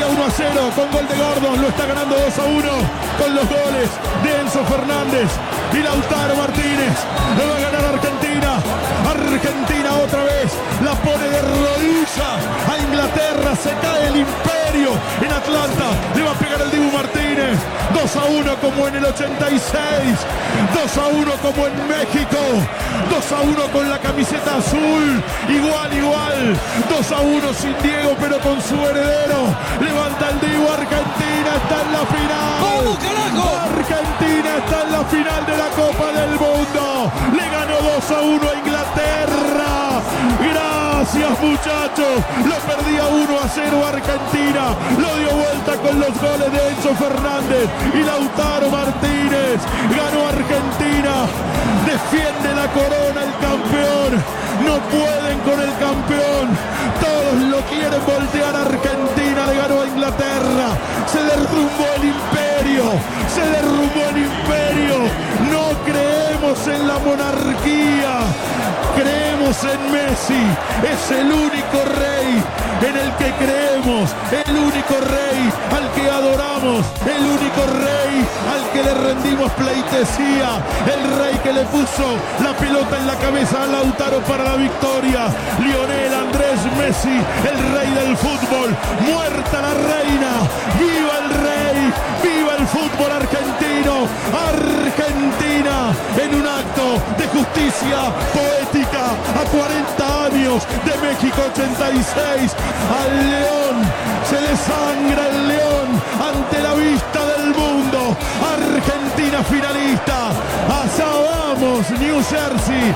1-0 con gol de Gordon, lo está ganando 2-1 con los goles de Enzo Fernández y Lautaro Martínez. Lo va a ganar Argentina. Argentina otra vez la pone de rodilla a Inglaterra, se cae el imperio en Atlanta, le va a pegar el Dibu Martínez. 2-1 como en el 86, 2-1 como en México, 2-1 con la camiseta azul, igual, 2-1 sin Diego pero con su heredero. Levanta el Dibu, Argentina está en la final. ¡Vamos, carajo! Argentina está en la final de la Copa del Mundo. Le ganó 2-1 a Inglaterra. Gracias, muchachos. Lo perdía 1-0 Argentina. Lo dio vuelta con los goles de Enzo Fernández y Lautaro Martínez. Ganó Argentina. Defiende la corona el campeón. No pueden con el campeón. Todos lo quieren voltear. Argentina le ganó a Inglaterra. Se derrumbó el imperio. Se derrumbó el imperio. No creemos en la monarquía. Creemos en Messi. Es el único rey en el que creemos. El único rey al que adoramos. El único rey al que le rendimos pleitesía. El rey que le puso la pelota en la cabeza a Lautaro para la victoria. Lionel Andrés Messi, el rey del fútbol. Muerta la reina. ¡Viva el rey! ¡Viva el fútbol argentino! Argentina en un acto de justicia poética a 40 años de México 86. Al león se le sangra el león ante la vista del mundo. Argentina finalista. Allá vamos, New Jersey.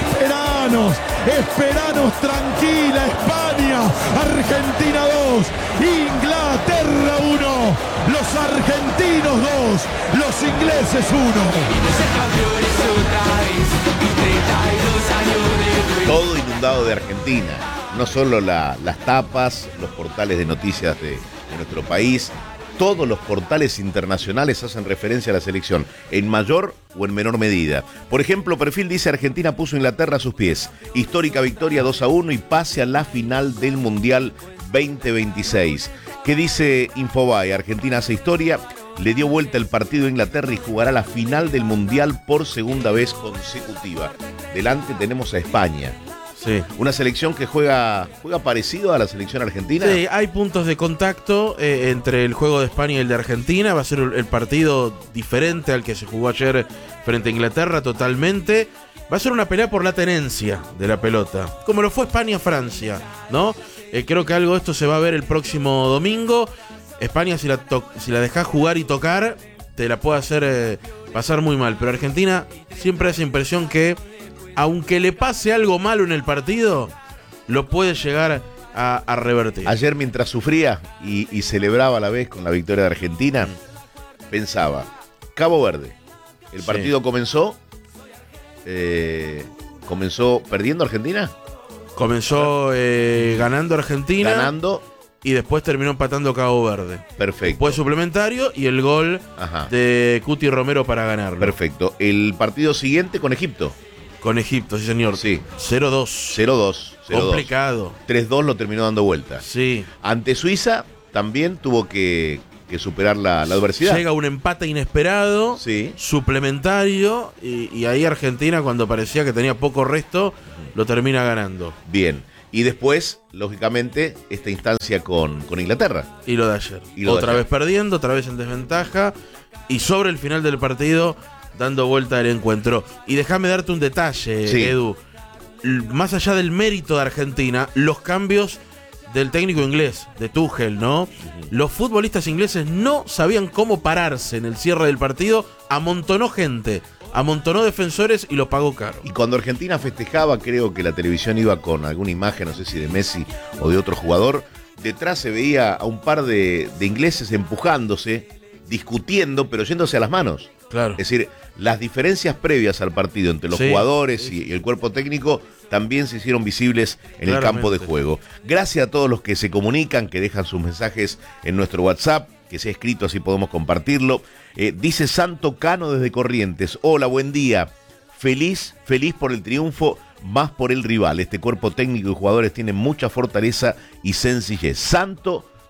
Esperanos tranquila, España. Argentina 2, Inglaterra 1. Los argentinos 2, los ingleses 1. Todo inundado de Argentina. No solo las tapas, los portales de noticias de nuestro país. Todos los portales internacionales hacen referencia a la selección, en mayor o en menor medida. Por ejemplo, Perfil dice: Argentina puso a Inglaterra a sus pies. Histórica victoria 2-1 y pase a la final del Mundial 2026. ¿Qué dice Infobae? Argentina hace historia, le dio vuelta el partido a Inglaterra y jugará la final del Mundial por segunda vez consecutiva. Delante tenemos a España. Sí. Una selección que juega parecido a la selección argentina. Sí, hay puntos de contacto entre el juego de España y el de Argentina. Va a ser el partido diferente al que se jugó ayer frente a Inglaterra totalmente. Va a ser una pelea por la tenencia de la pelota, como lo fue España-Francia, ¿no? Creo que algo de esto se va a ver el próximo domingo. España, si la dejás jugar y tocar, te la puede hacer pasar muy mal. Pero Argentina siempre hace impresión que, aunque le pase algo malo en el partido, lo puede llegar a revertir. Ayer, mientras sufría y celebraba a la vez con la victoria de Argentina, pensaba: Cabo Verde, el partido comenzó perdiendo Argentina. Comenzó ganando Argentina. Ganando. Y después terminó empatando Cabo Verde. Perfecto. Después suplementario y el gol de Cuti Romero para ganarlo. Perfecto. El partido siguiente con Egipto. Con Egipto, sí señor. Sí. 0-2. 0-2. Complicado. 3-2 lo terminó dando vuelta. Sí. Ante Suiza también tuvo que superar la adversidad. Llega un empate inesperado, sí, suplementario, y ahí Argentina, cuando parecía que tenía poco resto, lo termina ganando. Bien. Y después, lógicamente, esta instancia con Inglaterra. Y lo de ayer. Otra vez perdiendo, otra vez en desventaja. Y sobre el final del partido, dando vuelta al encuentro. Y déjame darte un detalle, sí, Edu. Más allá del mérito de Argentina, los cambios del técnico inglés, de Tuchel, ¿no? Los futbolistas ingleses no sabían cómo pararse en el cierre del partido. Amontonó gente, amontonó defensores y lo pagó caro. Y cuando Argentina festejaba, creo que la televisión iba con alguna imagen, no sé si de Messi o de otro jugador. Detrás se veía a un par de ingleses empujándose, discutiendo, pero yéndose a las manos. Claro. Es decir, las diferencias previas al partido entre los jugadores y el cuerpo técnico también se hicieron visibles en el campo de juego. Gracias a todos los que se comunican, que dejan sus mensajes en nuestro WhatsApp, que sea escrito, así podemos compartirlo. Dice Santo Cano desde Corrientes: hola, buen día. Feliz por el triunfo, más por el rival. Este cuerpo técnico y jugadores tienen mucha fortaleza y sencillez. Santo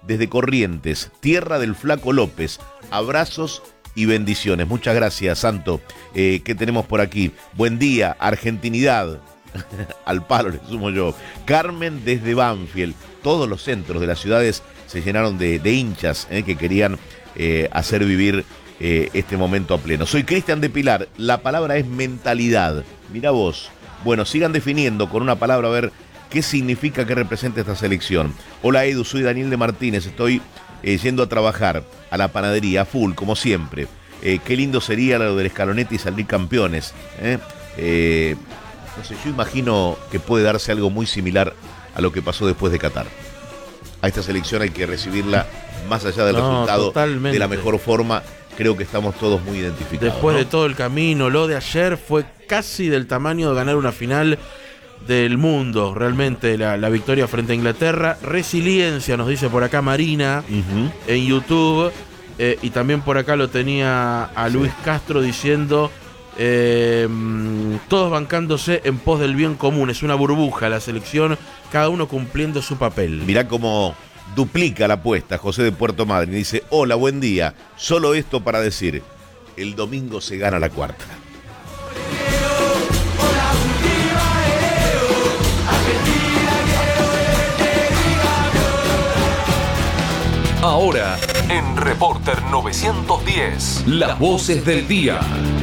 desde Corrientes, tierra del Flaco López. Abrazos y bendiciones. Muchas gracias, Santo. ¿Qué tenemos por aquí? Buen día, argentinidad. Al palo le sumo yo. Carmen desde Banfield. Todos los centros de las ciudades se llenaron de hinchas que querían hacer vivir este momento a pleno. Soy Cristian de Pilar. La palabra es mentalidad. Mirá vos. Bueno, sigan definiendo con una palabra a ver qué significa, qué representa esta selección. Hola Edu, soy Daniel de Martínez. Estoy yendo a trabajar a la panadería, full, como siempre. Qué lindo sería lo del Scaloneta y salir campeones. No sé, yo imagino que puede darse algo muy similar a lo que pasó después de Qatar. A esta selección hay que recibirla más allá del resultado totalmente. De la mejor forma. Creo que estamos todos muy identificados. Después de ¿no? todo el camino, lo de ayer fue casi del tamaño de ganar una final del mundo. Realmente la victoria frente a Inglaterra. Resiliencia, nos dice por acá Marina en YouTube. Y también por acá lo tenía a Luis Castro diciendo... todos bancándose en pos del bien común. Es una burbuja la selección, cada uno cumpliendo su papel. Mirá cómo duplica la apuesta José de Puerto Madryn. Dice, hola, buen día. Solo esto para decir, el domingo se gana la cuarta. Ahora, en Reporter 910, las voces del día.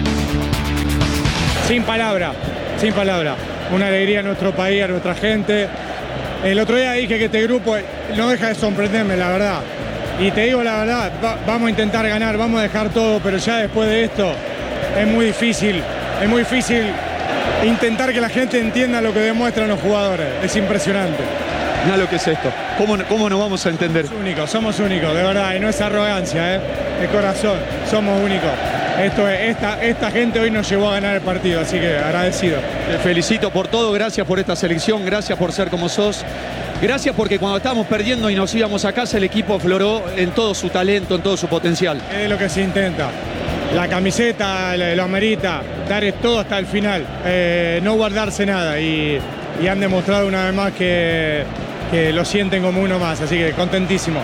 Sin palabra. Una alegría a nuestro país, a nuestra gente. El otro día dije que este grupo no deja de sorprenderme, la verdad. Y te digo la verdad, vamos a intentar ganar, vamos a dejar todo, pero ya después de esto es muy difícil intentar que la gente entienda lo que demuestran los jugadores. Es impresionante. Mirá lo que es esto. ¿Cómo nos vamos a entender? Somos únicos, de verdad, y no es arrogancia, de corazón, somos únicos. Esta gente hoy nos llevó a ganar el partido, así que agradecido. Te felicito por todo, gracias por esta selección, gracias por ser como sos. Gracias porque cuando estábamos perdiendo y nos íbamos a casa, el equipo afloró en todo su talento, en todo su potencial. Es lo que se intenta. La camiseta lo amerita, dar todo hasta el final, no guardarse nada. Y han demostrado una vez más que lo sienten como uno más, así que contentísimo.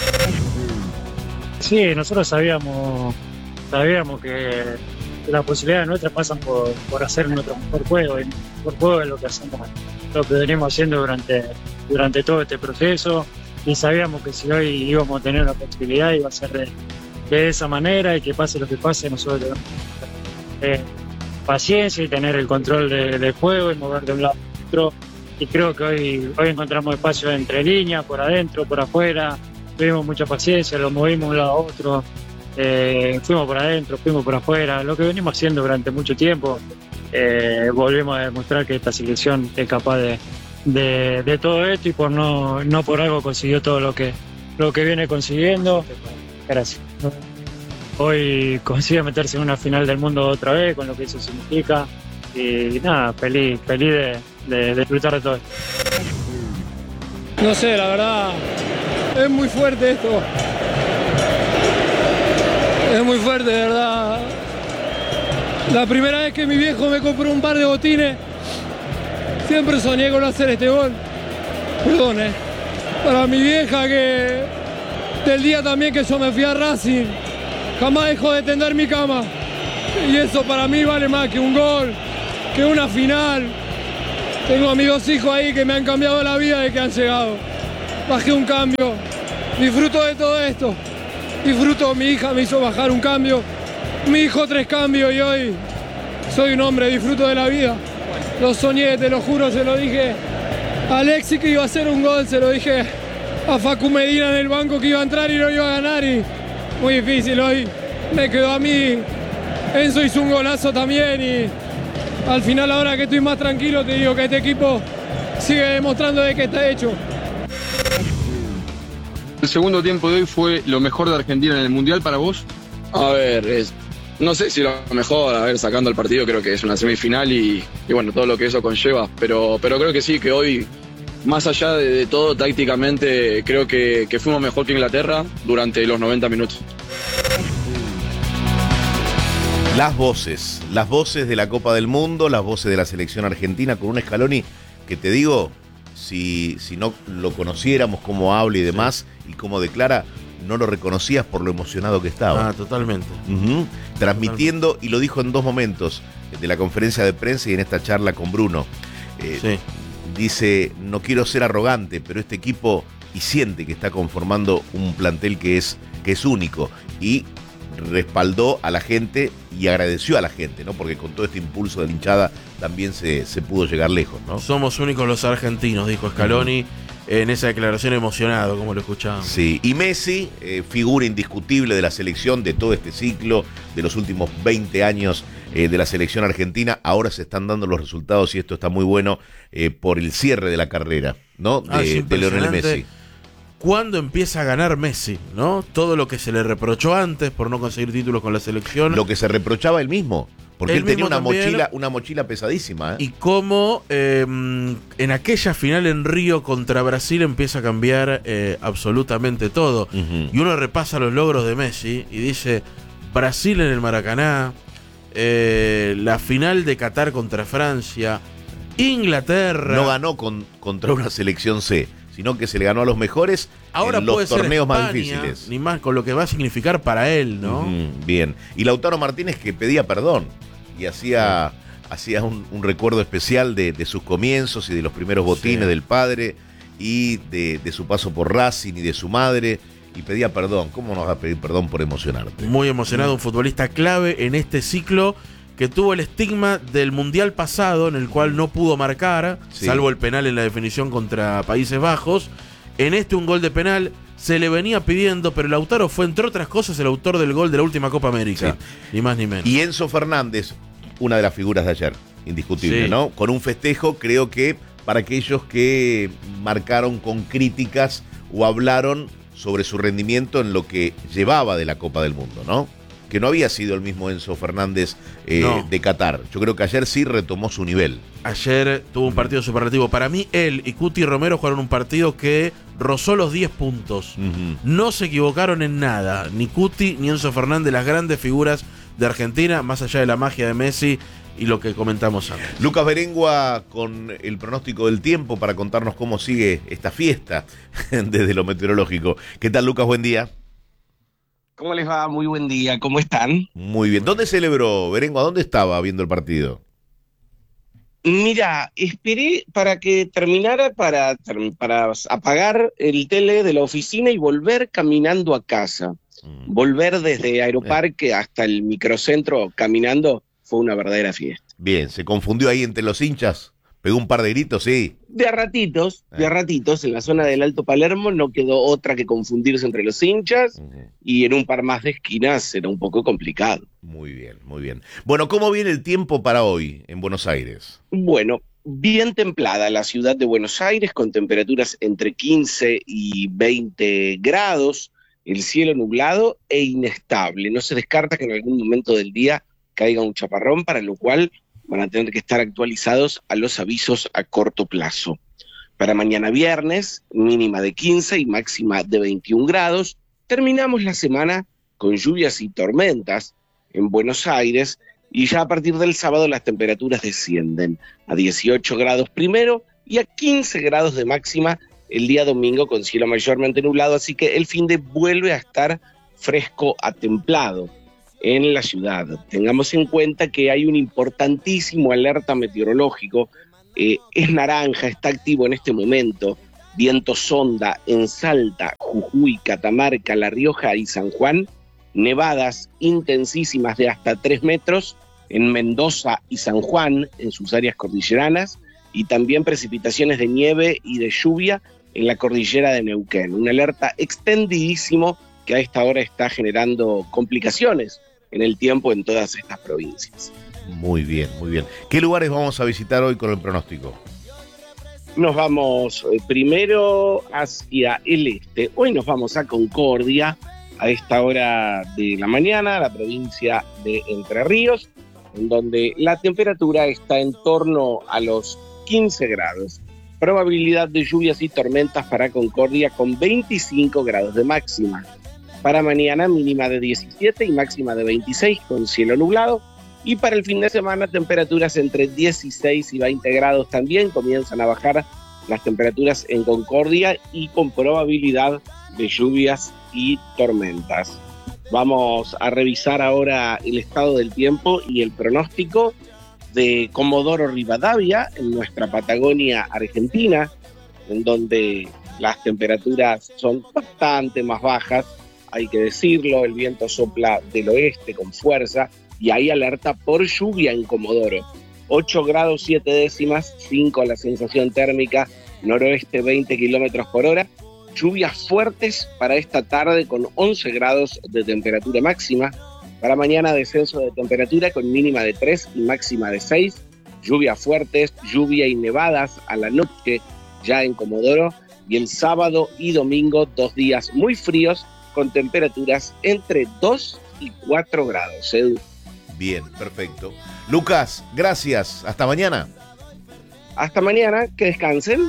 Sí, nosotros sabíamos que las posibilidades nuestras pasan por hacer nuestro mejor juego, y nuestro mejor juego es lo que hacemos, lo que venimos haciendo durante todo este proceso, y sabíamos que si hoy íbamos a tener la posibilidad iba a ser de esa manera, y que pase lo que pase nosotros tenemos paciencia y tener el control del juego y mover de un lado a otro, y creo que hoy encontramos espacio entre líneas, por adentro, por afuera, tuvimos mucha paciencia, lo movimos de un lado a otro. Fuimos por adentro, fuimos por afuera, lo que venimos haciendo durante mucho tiempo. Volvimos a demostrar que esta selección es capaz de todo esto, y no por algo consiguió todo lo que viene consiguiendo. Gracias. Hoy consigue meterse en una final del mundo otra vez, con lo que eso significa, y nada, feliz de disfrutar de todo esto. No sé, la verdad, es muy fuerte esto. Es muy fuerte, de verdad. La primera vez que mi viejo me compró un par de botines, siempre soñé con hacer este gol. Perdón, Para mi vieja, que del día también que yo me fui a Racing, jamás dejó de tender mi cama. Y eso para mí vale más que un gol, que una final. Tengo a mis 2 hijos ahí que me han cambiado la vida desde que han llegado. Bajé un cambio. Disfruto de todo esto. Disfruto, mi hija me hizo bajar un cambio, mi hijo 3 cambios, y hoy soy un hombre, disfruto de la vida. Lo soñé, te lo juro, se lo dije a Alexis que iba a hacer un gol, se lo dije a Facu Medina en el banco que iba a entrar y no iba a ganar, y muy difícil hoy. Me quedó a mí, Enzo hizo un golazo también, y al final, ahora que estoy más tranquilo, te digo que este equipo sigue demostrando de que está hecho. ¿El segundo tiempo de hoy fue lo mejor de Argentina en el Mundial para vos? A ver, no sé si lo mejor, sacando el partido, creo que es una semifinal y bueno, todo lo que eso conlleva, pero creo que sí, que hoy, más allá de todo, tácticamente, creo que fuimos mejor que Inglaterra durante los 90 minutos. Las voces de la Copa del Mundo, las voces de la selección argentina, con un Scaloni que, te digo, si no lo conociéramos, cómo habla y demás, y cómo declara, no lo reconocías por lo emocionado que estaba. Ah, totalmente. Transmitiendo, y lo dijo en 2 momentos, de la conferencia de prensa y en esta charla con Bruno. Dice, no quiero ser arrogante, pero este equipo, y siente que está conformando un plantel que es único, y respaldó a la gente y agradeció a la gente, ¿no? Porque con todo este impulso de la hinchada también se pudo llegar lejos, ¿no? Somos únicos los argentinos, dijo Scaloni en esa declaración, emocionado, como lo escuchábamos. Sí, y Messi, figura indiscutible de la selección, de todo este ciclo, de los últimos 20 años de la selección argentina. Ahora se están dando los resultados y esto está muy bueno por el cierre de la carrera, ¿no? De Lionel Messi. ¿Cuándo empieza a ganar Messi, no? Todo lo que se le reprochó antes por no conseguir títulos con la selección. Lo que se reprochaba él mismo, porque él tenía una mochila pesadísima. Y cómo en aquella final en Río contra Brasil empieza a cambiar absolutamente todo. Y uno repasa los logros de Messi y dice, Brasil en el Maracaná, la final de Qatar contra Francia, Inglaterra. No ganó contra una selección C, sino que se le ganó a los mejores ahora en los puede torneos ser España, más difíciles. Ni más con lo que va a significar para él, ¿no? Bien. Y Lautaro Martínez, que pedía perdón y hacía un recuerdo especial de sus comienzos y de los primeros botines del padre y de su paso por Racing y de su madre, y pedía perdón. ¿Cómo no vas a pedir perdón por emocionarte? Muy emocionado, un futbolista clave en este ciclo que tuvo el estigma del Mundial pasado, en el cual no pudo marcar, salvo el penal en la definición contra Países Bajos. En un gol de penal se le venía pidiendo, pero Lautaro fue, entre otras cosas, el autor del gol de la última Copa América. Ni más ni menos. Y Enzo Fernández, una de las figuras de ayer, indiscutible, ¿no? Con un festejo, creo que para aquellos que marcaron con críticas o hablaron sobre su rendimiento en lo que llevaba de la Copa del Mundo, ¿no? Que no había sido el mismo Enzo Fernández de Qatar. Yo creo que ayer sí retomó su nivel. Ayer tuvo un partido superlativo. Para mí, él y Cuti Romero jugaron un partido que rozó los 10 puntos. No se equivocaron en nada. Ni Cuti ni Enzo Fernández, las grandes figuras de Argentina, más allá de la magia de Messi y lo que comentamos antes. Lucas Berengua con el pronóstico del tiempo para contarnos cómo sigue esta fiesta desde lo meteorológico. ¿Qué tal, Lucas? Buen día. ¿Cómo les va? Muy buen día. ¿Cómo están? Muy bien. ¿Dónde celebró, Berengua? ¿Dónde estaba viendo el partido? Mira, esperé para que terminara para apagar el tele de la oficina y volver caminando a casa. Volver desde Aeroparque hasta el microcentro caminando fue una verdadera fiesta. Bien, ¿se confundió ahí entre los hinchas? ¿Pegó un par de gritos? Sí. De a ratitos, en la zona del Alto Palermo no quedó otra que confundirse entre los hinchas, y en un par más de esquinas era un poco complicado. Muy bien, muy bien. Bueno, ¿cómo viene el tiempo para hoy en Buenos Aires? Bueno, bien templada la ciudad de Buenos Aires, con temperaturas entre 15 y 20 grados, el cielo nublado e inestable. No se descarta que en algún momento del día caiga un chaparrón, para lo cual van a tener que estar actualizados a los avisos a corto plazo. Para mañana viernes, mínima de 15 y máxima de 21 grados. Terminamos la semana con lluvias y tormentas en Buenos Aires, y ya a partir del sábado las temperaturas descienden a 18 grados primero y a 15 grados de máxima el día domingo, con cielo mayormente nublado, así que el fin de vuelve a estar fresco a templado en la ciudad. Tengamos en cuenta que hay un importantísimo alerta meteorológico, es naranja, está activo en este momento, viento sonda en Salta, Jujuy, Catamarca, La Rioja y San Juan, nevadas intensísimas de hasta 3 metros en Mendoza y San Juan, en sus áreas cordilleranas, y también precipitaciones de nieve y de lluvia en la cordillera de Neuquén. Un alerta extendidísimo que a esta hora está generando complicaciones en el tiempo en todas estas provincias. Muy bien, muy bien. ¿Qué lugares vamos a visitar hoy con el pronóstico? Nos vamos primero hacia el este. Hoy nos vamos a Concordia a esta hora de la mañana, la provincia de Entre Ríos, en donde la temperatura está en torno a los 15 grados. Probabilidad de lluvias y tormentas para Concordia con 25 grados de máxima. Para mañana mínima de 17 y máxima de 26 con cielo nublado. Y para el fin de semana temperaturas entre 16 y 20 grados también. Comienzan a bajar las temperaturas en Concordia y con probabilidad de lluvias y tormentas. Vamos a revisar ahora el estado del tiempo y el pronóstico de Comodoro Rivadavia, en nuestra Patagonia Argentina, en donde las temperaturas son bastante más bajas, hay que decirlo, el viento sopla del oeste con fuerza y hay alerta por lluvia en Comodoro. 8 grados 7 décimas, 5 la sensación térmica, noroeste 20 kilómetros por hora. Lluvias fuertes para esta tarde con 11 grados de temperatura máxima. Para mañana descenso de temperatura con mínima de 3 y máxima de 6. Lluvias fuertes, lluvia y nevadas a la noche ya en Comodoro. Y el sábado y domingo 2 días muy fríos con temperaturas entre 2 y 4 grados. Edu. Bien, perfecto. Lucas, gracias. Hasta mañana. Hasta mañana, que descansen.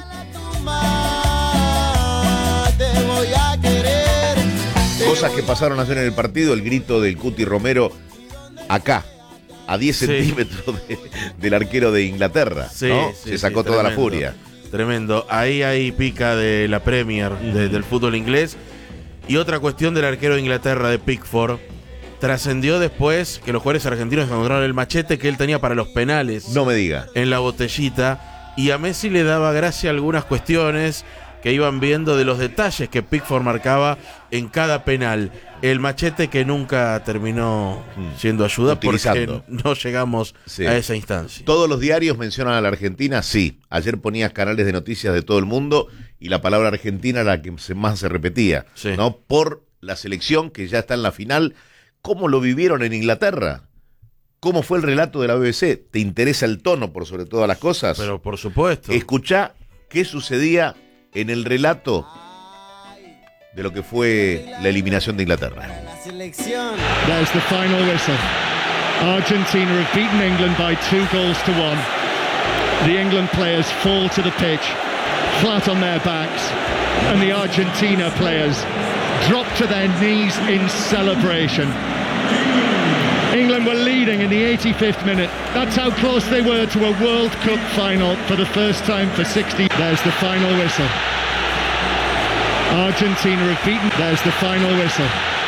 Cosas que pasaron ayer en el partido, el grito del Cuti Romero acá, a 10 centímetros del arquero de Inglaterra, ¿no? Se sacó toda la furia. Tremendo. Ahí hay pica de la Premier, del fútbol inglés. Y otra cuestión del arquero de Inglaterra, de Pickford. Trascendió después que los jugadores argentinos encontraron el machete que él tenía para los penales. No me diga. En la botellita. Y a Messi le daba gracia algunas cuestiones que iban viendo de los detalles que Pickford marcaba en cada penal. El machete que nunca terminó siendo ayuda porque no llegamos a esa instancia. ¿Todos los diarios mencionan a la Argentina? Sí. Ayer ponías canales de noticias de todo el mundo y la palabra Argentina era la que más se repetía, ¿no? Por la selección que ya está en la final. ¿Cómo lo vivieron en Inglaterra? ¿Cómo fue el relato de la BBC? ¿Te interesa el tono por sobre todas las cosas? Pero por supuesto. Escuchá qué sucedía en el relato de lo que fue la eliminación de Inglaterra. There's the final whistle. Argentina have beaten England by 2-1. The England players fall to the pitch, flat on their backs, and the Argentina players drop to their knees in celebration. England were leading in the 85th minute. That's how close they were to a World Cup final for the first time for 60. There's the final whistle. Argentina have beaten. There's the final whistle.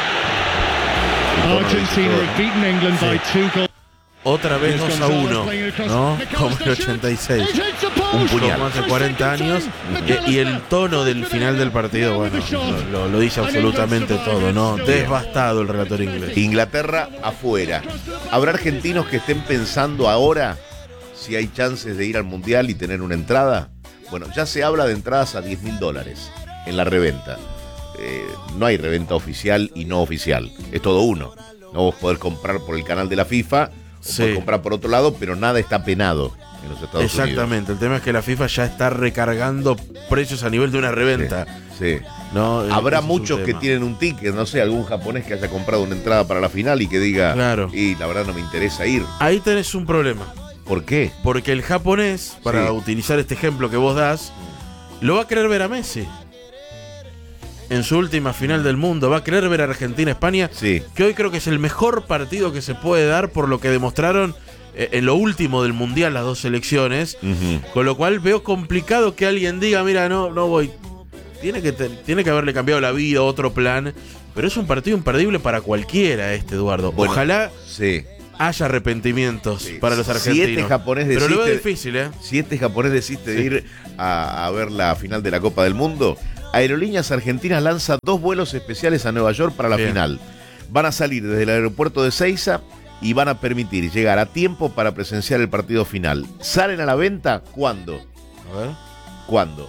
Argentina have beaten England by 2 goals. Otra vez 2-1, ¿no? Como el 86. Un puñal. Más de 40 años. Y el tono del final del partido, bueno, lo dice absolutamente todo, ¿no? Devastado el relator inglés. Inglaterra afuera. ¿Habrá argentinos que estén pensando ahora si hay chances de ir al Mundial y tener una entrada? Bueno, ya se habla de entradas a $10.000 en la reventa. No hay reventa oficial y no oficial. Es todo uno. No vos podés comprar por el canal de la FIFA. Puedes comprar por otro lado, pero nada está penado en los Estados Unidos. Exactamente, el tema es que la FIFA ya está recargando precios a nivel de una reventa. Sí. ¿No? Habrá muchos que tienen un ticket, no sé, algún japonés que haya comprado una entrada para la final y que diga, claro, y la verdad no me interesa ir. Ahí tenés un problema. ¿Por qué? Porque el japonés, para utilizar este ejemplo que vos das, lo va a querer ver a Messi en su última final del mundo, va a querer ver a Argentina-España, que hoy creo que es el mejor partido que se puede dar por lo que demostraron en lo último del Mundial las dos selecciones, con lo cual veo complicado que alguien diga, mira, no voy, tiene que haberle cambiado la vida, otro plan, pero es un partido imperdible para cualquiera Eduardo. Bueno, ojalá haya arrepentimientos para los argentinos. Si este japonés pero lo veo difícil, Si este japonés desiste de ir a ver la final de la Copa del Mundo, Aerolíneas Argentinas lanza 2 vuelos especiales a Nueva York para la final. Van a salir desde el aeropuerto de Ezeiza y van a permitir llegar a tiempo para presenciar el partido final. ¿Salen a la venta? ¿Cuándo? A ver. ¿Cuándo?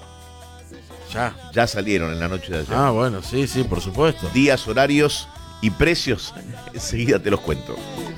Ya salieron en la noche de ayer. Ah, bueno, sí, por supuesto. Días, horarios y precios, enseguida te los cuento.